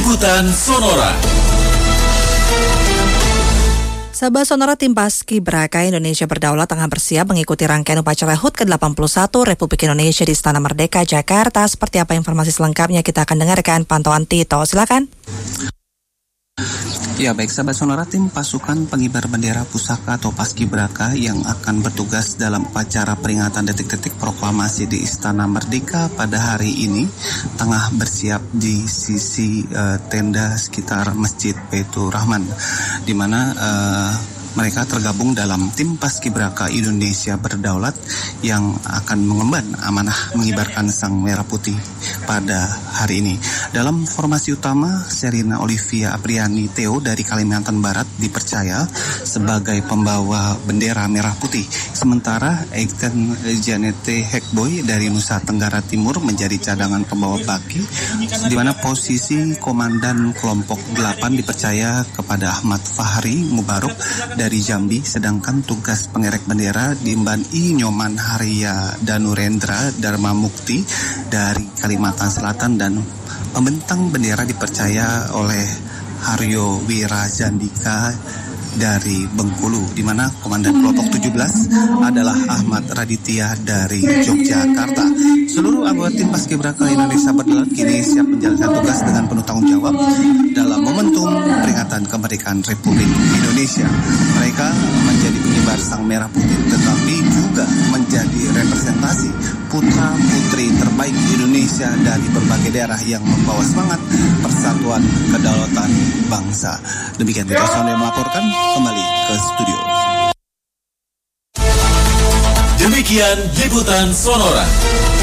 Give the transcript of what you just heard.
Liputan Sonora. Sahabat Sonora, tim Paskibraka Indonesia Berdaulat tengah bersiap mengikuti rangkaian upacara HUT ke-81 Republik Indonesia di Istana Merdeka, Jakarta. Seperti apa informasi selengkapnya kita akan dengarkan pantauan Tito. Silakan. Ya baik sahabat Sonora, tim pasukan pengibar bendera pusaka atau Paskibraka yang akan bertugas dalam upacara peringatan detik-detik proklamasi di Istana Merdeka pada hari ini tengah bersiap di sisi tenda sekitar Masjid Baitur Rahman, di mana mereka tergabung dalam tim Paskibraka Indonesia Berdaulat yang akan mengemban amanah mengibarkan sang merah putih pada hari ini. Dalam formasi utama, Serina Olivia Apriani Theo dari Kalimantan Barat dipercaya sebagai pembawa bendera merah putih. Sementara Eiten Janete Hekboy dari Nusa Tenggara Timur menjadi cadangan pembawa baki, di mana posisi Komandan Kelompok 8 dipercaya kepada Ahmad Fahri Mubarok dari Jambi, sedangkan tugas pengerek bendera diemban I Nyoman Haria Danurendra Dharma Mukti dari Kalimantan Selatan, dan pembentang bendera dipercaya oleh Haryo Wirazandika dari Bengkulu, di mana Komandan Kelompok 17 adalah Ahmad Raditya dari Yogyakarta. Seluruh anggota tim Paskibraka Indonesia Berdaulat kini siap menjalankan tugas dengan penuh tanggung jawab dalam momentum peringatan kemerdekaan Republik Indonesia. Mereka menjadi pengibar sang merah putih, tetapi juga menjadi representasi putra-putri terbaik Indonesia dari berbagai daerah yang membawa semangat persatuan kedaulatan bangsa. Demikian Tito Sonde melaporkan, kembali ke studio. Demikian Liputan Sonora.